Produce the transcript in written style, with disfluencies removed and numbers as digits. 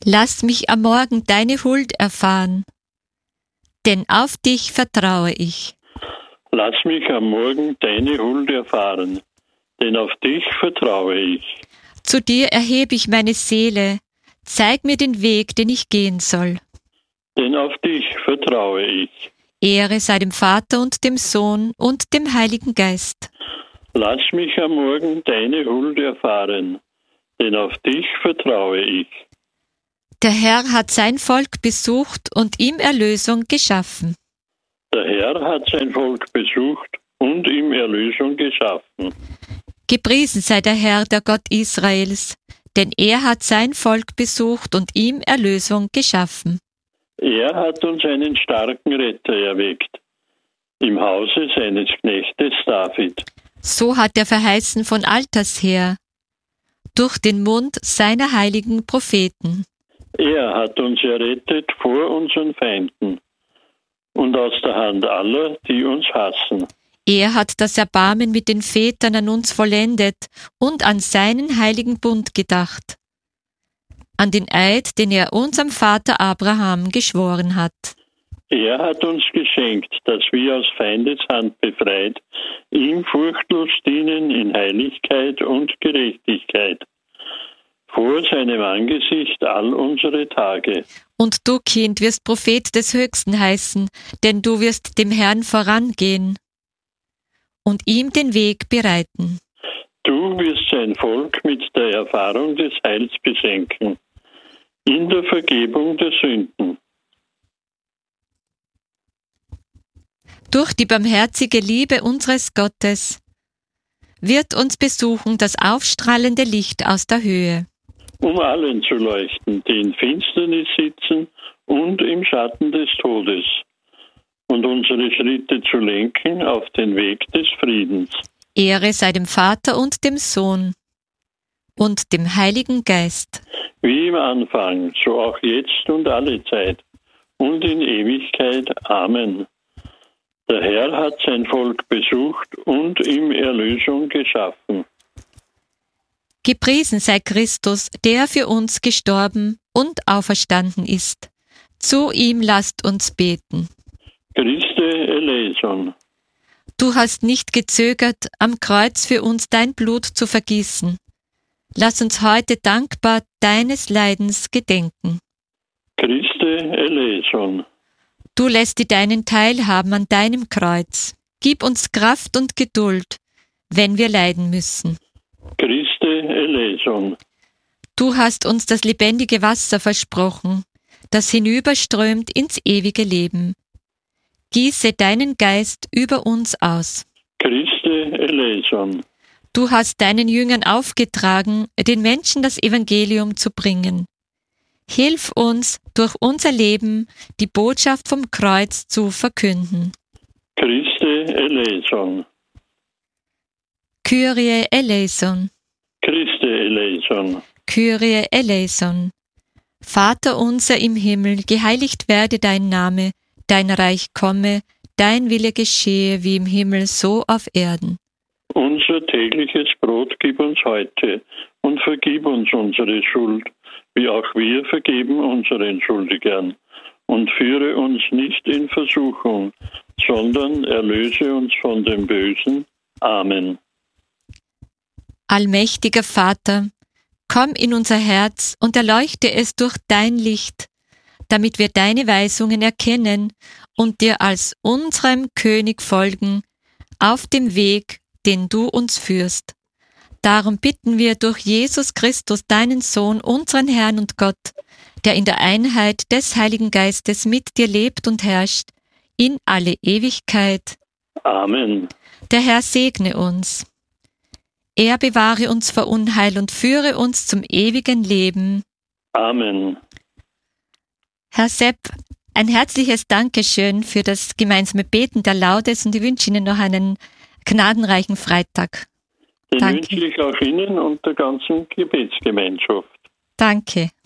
Lass mich am Morgen deine Huld erfahren, denn auf dich vertraue ich. Lass mich am Morgen deine Huld erfahren, denn auf dich vertraue ich. Zu dir erhebe ich meine Seele, zeig mir den Weg, den ich gehen soll. Denn auf dich vertraue ich. Ehre sei dem Vater und dem Sohn und dem Heiligen Geist. Lass mich am Morgen deine Huld erfahren, denn auf dich vertraue ich. Der Herr hat sein Volk besucht und ihm Erlösung geschaffen. Der Herr hat sein Volk besucht und ihm Erlösung geschaffen. Gepriesen sei der Herr, der Gott Israels, denn er hat sein Volk besucht und ihm Erlösung geschaffen. Er hat uns einen starken Retter erweckt, im Hause seines Knechtes David. So hat er verheißen von alters her, durch den Mund seiner heiligen Propheten. Er hat uns errettet vor unseren Feinden und aus der Hand aller, die uns hassen. Er hat das Erbarmen mit den Vätern an uns vollendet und an seinen heiligen Bund gedacht, an den Eid, den er unserem Vater Abraham geschworen hat. Er hat uns geschenkt, dass wir aus Feindeshand befreit, ihm furchtlos dienen in Heiligkeit und Gerechtigkeit, vor seinem Angesicht all unsere Tage. Und du, Kind, wirst Prophet des Höchsten heißen, denn du wirst dem Herrn vorangehen und ihm den Weg bereiten. Du wirst sein Volk mit der Erfahrung des Heils beschenken, in der Vergebung der Sünden. Durch die barmherzige Liebe unseres Gottes wird uns besuchen das aufstrahlende Licht aus der Höhe. Um allen zu leuchten, die in Finsternis sitzen und im Schatten des Todes, und unsere Schritte zu lenken auf den Weg des Friedens. Ehre sei dem Vater und dem Sohn und dem Heiligen Geist. Wie im Anfang, so auch jetzt und alle Zeit und in Ewigkeit. Amen. Der Herr hat sein Volk besucht und ihm Erlösung geschaffen. Gepriesen sei Christus, der für uns gestorben und auferstanden ist. Zu ihm lasst uns beten. Christe eleison. Du hast nicht gezögert, am Kreuz für uns dein Blut zu vergießen. Lass uns heute dankbar deines Leidens gedenken. Christe eleison. Du lässt die Deinen teilhaben an deinem Kreuz. Gib uns Kraft und Geduld, wenn wir leiden müssen. Christe eleison. Du hast uns das lebendige Wasser versprochen, das hinüberströmt ins ewige Leben. Gieße deinen Geist über uns aus. Christe eleison. Du hast deinen Jüngern aufgetragen, den Menschen das Evangelium zu bringen. Hilf uns, durch unser Leben die Botschaft vom Kreuz zu verkünden. Christe eleison. Kyrie eleison. Christe eleison. Kyrie eleison. Vater unser im Himmel, geheiligt werde dein Name, dein Reich komme, dein Wille geschehe wie im Himmel, so auf Erden. Unser tägliches Brot gib uns heute und vergib uns unsere Schuld, wie auch wir vergeben unseren Schuldigern. Und führe uns nicht in Versuchung, sondern erlöse uns von dem Bösen. Amen. Allmächtiger Vater, komm in unser Herz und erleuchte es durch dein Licht, damit wir deine Weisungen erkennen und dir als unserem König folgen, auf dem Weg, den du uns führst. Darum bitten wir durch Jesus Christus, deinen Sohn, unseren Herrn und Gott, der in der Einheit des Heiligen Geistes mit dir lebt und herrscht, in alle Ewigkeit. Amen. Der Herr segne uns. Er bewahre uns vor Unheil und führe uns zum ewigen Leben. Amen. Herr Sepp, ein herzliches Dankeschön für das gemeinsame Beten der Laudes und ich wünsche Ihnen noch einen gnadenreichen Freitag. Den Danke. wünsche ich auch Ihnen und der ganzen Gebetsgemeinschaft. Danke.